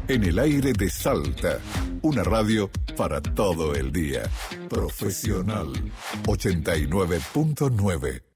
En el aire de Salta, una radio para todo el día. Profesional 89.9.